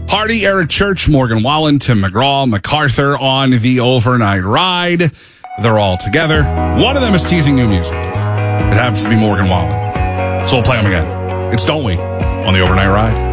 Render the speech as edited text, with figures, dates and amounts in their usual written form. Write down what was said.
Hardy, Eric Church, Morgan Wallen, Tim McGraw, MacArthur on the overnight ride. They're all together. One of them is teasing new music. It happens to be Morgan Wallen. So we'll play them again. It's Don't We on the overnight ride.